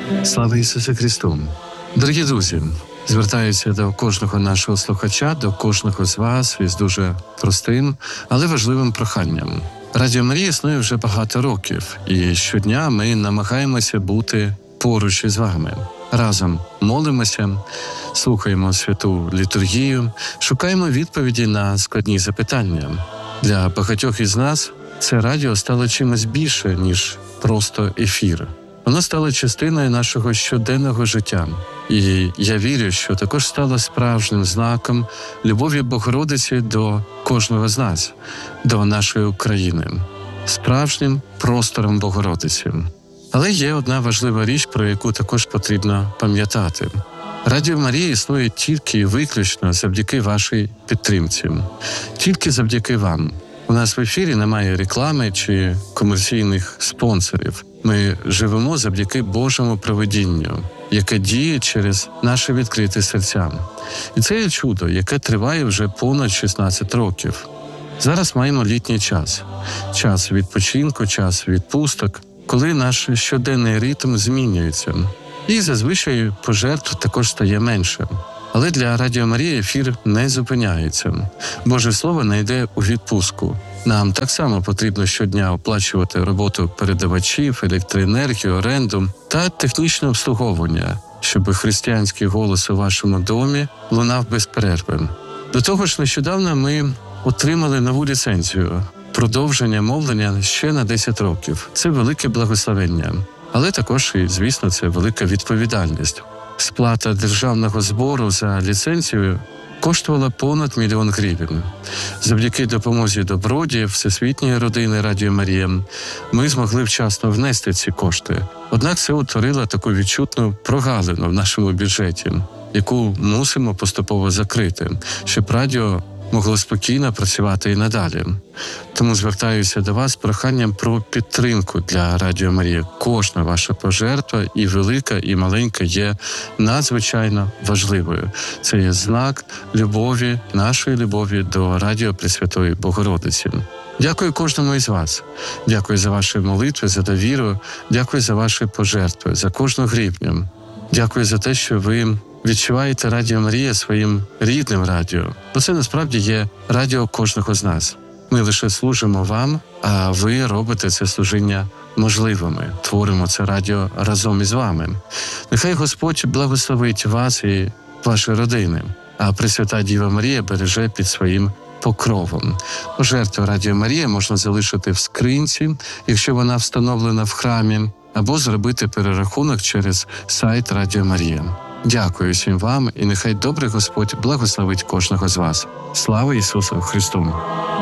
Слава Ісусу Христу! Дорогі друзі, звертаюся до кожного нашого слухача, до кожного з вас із дуже простим, але важливим проханням. Радіо Марія існує вже багато років, і щодня ми намагаємося бути поруч із вами. Разом молимося, слухаємо святу літургію, шукаємо відповіді на складні запитання. Для багатьох із нас це радіо стало чимось більше, ніж просто ефір. Воно стало частиною нашого щоденного життя. І я вірю, що також стало справжнім знаком любові Богородиці до кожного з нас, до нашої України, справжнім простором Богородиці. Але є одна важлива річ, про яку також потрібно пам'ятати. Радіо Марія існує тільки і виключно завдяки вашій підтримці. Тільки завдяки вам. У нас в ефірі немає реклами чи комерційних спонсорів. Ми живемо завдяки Божому провидінню, яке діє через наші відкриті серця. І це є чудо, яке триває вже понад 16 років. Зараз маємо літній час. Час відпочинку, час відпусток, коли наш щоденний ритм змінюється. І зазвичай пожертв також стає менше. Але для Радіо Марія ефір не зупиняється. Боже Слово не йде у відпустку. Нам так само потрібно щодня оплачувати роботу передавачів, електроенергію, оренду та технічне обслуговування, щоб християнський голос у вашому домі лунав без перерви. До того ж, нещодавно ми отримали нову ліцензію – продовження мовлення ще на 10 років. Це велике благословення. Але також, і, звісно, це велика відповідальність. Сплата державного збору за ліцензію коштувала понад 1 мільйон гривень. Завдяки допомозі добродіїв Всесвітньої родини Радіо Марія ми змогли вчасно внести ці кошти. Однак це утворило таку відчутну прогалину в нашому бюджеті, яку мусимо поступово закрити, щоб радіо могло спокійно працювати і надалі. Тому звертаюся до вас з проханням про підтримку для Радіо Марія. Кожна ваша пожертва, і велика, і маленька, є надзвичайно важливою. Це є знак любові, нашої любові до Радіо Пресвятої Богородиці. Дякую кожному із вас. Дякую за ваші молитви, за довіру. Дякую за ваші пожертви, за кожну гривню. Дякую за те, що ви відчуваєте Радіо Марія своїм рідним радіо. Бо це насправді є радіо кожного з нас. Ми лише служимо вам, а ви робите це служіння можливими. Творимо це радіо разом із вами. Нехай Господь благословить вас і ваші родини, а Пресвята Діва Марія береже під своїм покровом. Пожертву Радіо Марія можна залишити в скринці, якщо вона встановлена в храмі, або зробити перерахунок через сайт Радіо Марія. Дякую всім вам, і нехай добрий Господь благословить кожного з вас. Слава Ісусу Христу!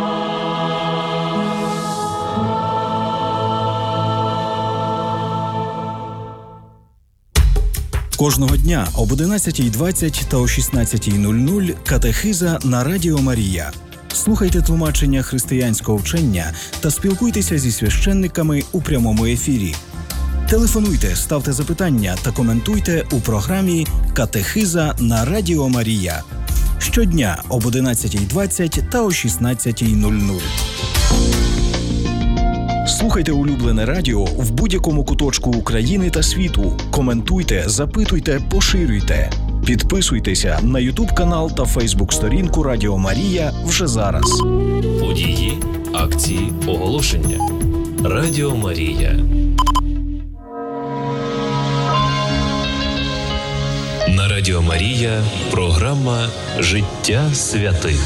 Кожного дня об 11:20 та о 16:00 катехиза на Радіо Марія. Слухайте тлумачення християнського вчення та спілкуйтеся зі священниками у прямому ефірі. Телефонуйте, ставте запитання та коментуйте у програмі «Катехиза на Радіо Марія». Щодня об 11:20 та о 16:00. Слухайте улюблене радіо в будь-якому куточку України та світу. Коментуйте, запитуйте, поширюйте. Підписуйтеся на YouTube-канал та Facebook-сторінку Радіо Марія вже зараз. Події, акції, оголошення. Радіо Марія. На Радіо Марія програма «Життя святих».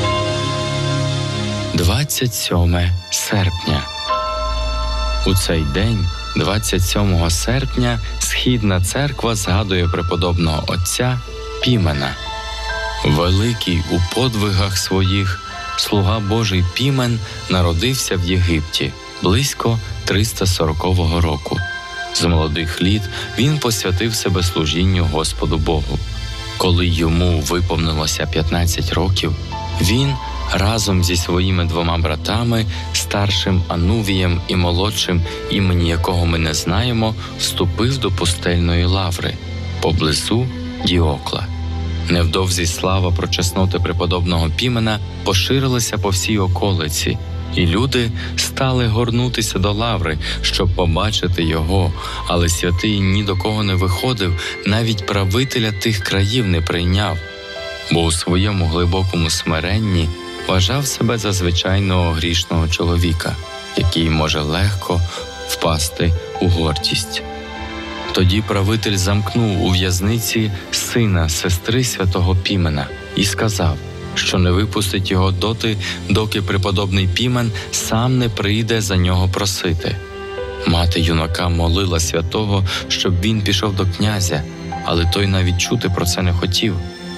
27 серпня. У цей день, 27 серпня, Східна церква згадує преподобного отця Пімена. Великий у подвигах своїх, слуга Божий Пімен народився в Єгипті близько 340 року. З молодих літ він посвятив себе служінню Господу Богу. Коли йому виповнилося 15 років, він разом зі своїми 2 братами, старшим Анувієм і молодшим, імені якого ми не знаємо, вступив до пустельної лаври поблизу Діокла. Невдовзі слава про чесноти преподобного Пімена поширилася по всій околиці, І люди стали горнутися до лаври, щоб побачити його, але святий ні до кого не виходив, навіть правителя тих країв не прийняв, бо у своєму глибокому смиренні вважав себе за звичайного грішного чоловіка, який може легко впасти у гордість. Тоді правитель замкнув у в'язниці сина сестри святого Пімена і сказав, що не випустить його доти, доки преподобний Пімен сам не прийде за нього просити. Мати юнака молила святого, щоб він пішов до князя, але той навіть чути про це не хотів.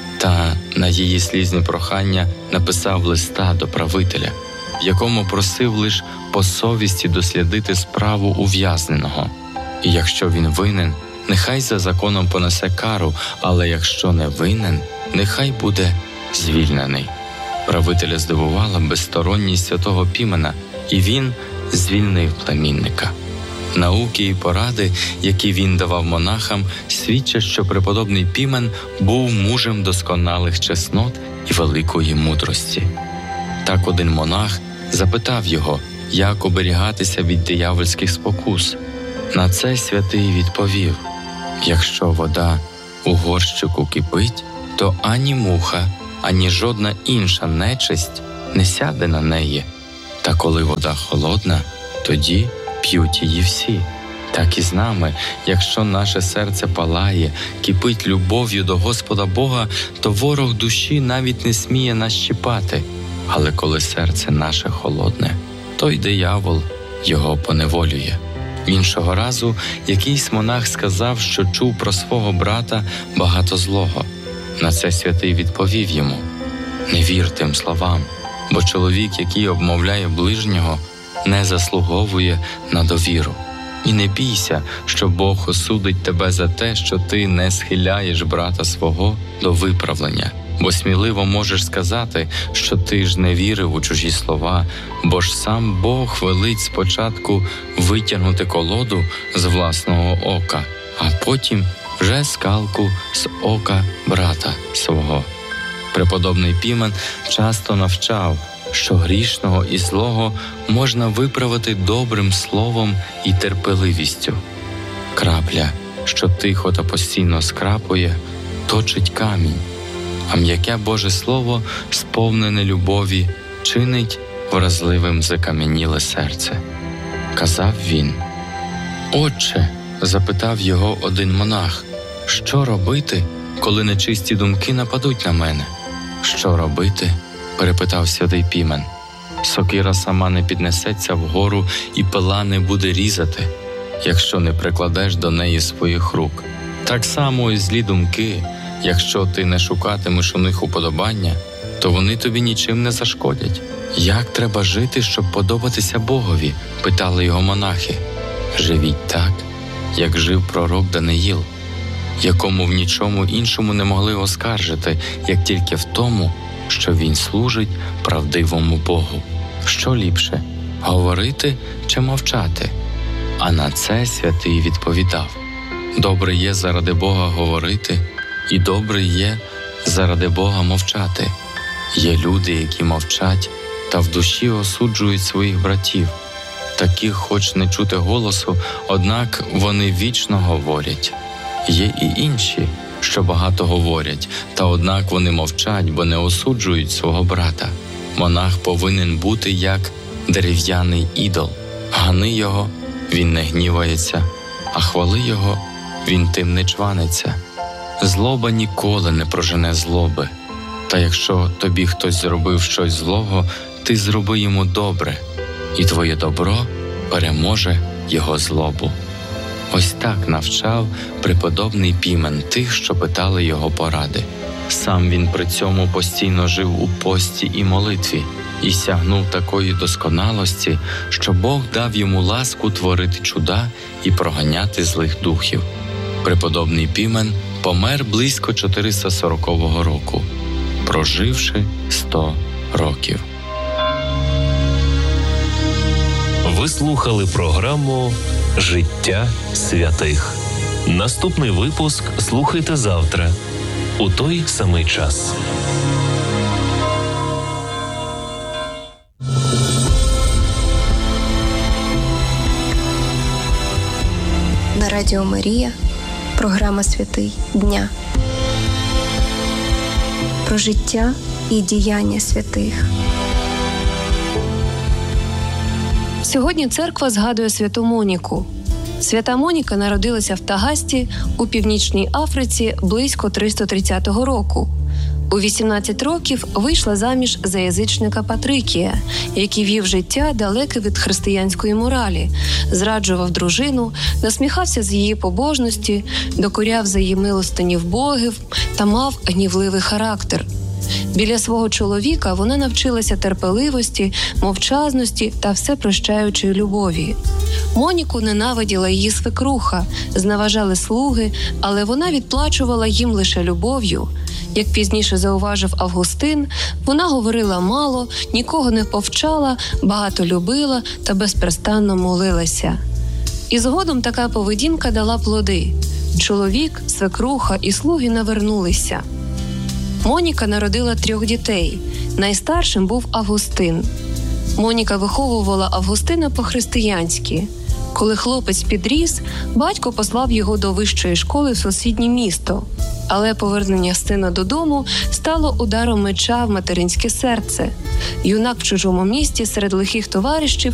Та на її слізне прохання написав листа до правителя, в якому просив лиш по совісті дослідити справу ув'язненого. І якщо він винен, нехай за законом понесе кару, але якщо не винен, нехай буде звільнений. Правителя здивувала безсторонність святого Пімена, і він звільнив племінника. Науки і поради, які він давав монахам, свідчать, що преподобний Пімен був мужем досконалих чеснот і великої мудрості. Так один монах запитав його, як оберігатися від диявольських спокус. На це святий відповів: якщо вода у горщику кипить, то ані муха, ані жодна інша нечисть не сяде на неї. Та коли вода холодна, тоді п'ють її всі. Так і з нами, якщо наше серце палає, кипить любов'ю до Господа Бога, то ворог душі навіть не сміє нас чіпати. Але коли серце наше холодне, то й диявол його поневолює. Іншого разу якийсь монах сказав, що чув про свого брата багато злого. На це святий відповів йому: не вір тим словам, бо чоловік, який обмовляє ближнього, не заслуговує на довіру. І не бійся, що Бог осудить тебе за те, що ти не схиляєш брата свого до виправлення. Бо сміливо можеш сказати, що ти ж не вірив у чужі слова, бо ж сам Бог велить спочатку витягнути колоду з власного ока, а потім вже скалку з ока брата свого. Преподобний Пімен часто навчав, що грішного і злого можна виправити добрим словом і терпеливістю. Крапля, що тихо та постійно скрапує, точить камінь, а м'яке Боже Слово, сповнене любові, чинить вразливим закам'яніле серце. Казав він: «Отче», – запитав його один монах, – «що робити, коли нечисті думки нападуть на мене?» «Що робити?» – перепитав святий Пімен. «Сокира сама не піднесеться вгору і пила не буде різати, якщо не прикладеш до неї своїх рук. Так само і злі думки, якщо ти не шукатимеш у них уподобання, то вони тобі нічим не зашкодять». «Як треба жити, щоб подобатися Богові?» – питали його монахи. «Живіть так, як жив пророк Даниїл, якому в нічому іншому не могли оскаржити, як тільки в тому, що він служить правдивому Богу. Що ліпше – говорити чи мовчати?» А на це святий відповідав: «Добре є заради Бога говорити, і добре є заради Бога мовчати. Є люди, які мовчать та в душі осуджують своїх братів. Таких хоч не чути голосу, однак вони вічно говорять. Є і інші, що багато говорять, та однак вони мовчать, бо не осуджують свого брата. Монах повинен бути як дерев'яний ідол. Гани його, він не гнівається, а хвали його, він тим не чваниться. Злоба ніколи не прожене злоби. Та якщо тобі хтось зробив щось злого, ти зроби йому добре, і твоє добро переможе його злобу». Ось так навчав преподобний Пімен тих, що питали його поради. Сам він при цьому постійно жив у пості і молитві і сягнув такої досконалості, що Бог дав йому ласку творити чуда і проганяти злих духів. Преподобний Пімен помер близько 440 року, проживши 100 років. Ви слухали програму «Життя святих». Наступний випуск слухайте завтра у той самий час. Радіо Марія. Програма «Святий дня». Про життя і діяння святих. Сьогодні церква згадує святу Моніку. Свята Моніка народилася в Тагасті у Північній Африці близько 330 року. У 18 років вийшла заміж за язичника Патрикія, який вів життя далеке від християнської моралі, зраджував дружину, насміхався з її побожності, докоряв за її милостинів богів та мав гнівливий характер. Біля свого чоловіка вона навчилася терпеливості, мовчазності та всепрощаючої любові. Моніку ненавиділа її свекруха, зневажали слуги, але вона відплачувала їм лише любов'ю. Як пізніше зауважив Августин, вона говорила мало, нікого не повчала, багато любила та безперестанно молилася. І згодом така поведінка дала плоди. Чоловік, свекруха і слуги навернулися. Моніка народила 3 дітей. Найстаршим був Августин. Моніка виховувала Августина по-християнськи. Коли хлопець підріс, батько послав його до вищої школи в сусіднє місто. Але повернення сина додому стало ударом меча в материнське серце. Юнак в чужому місті серед лихих товаришів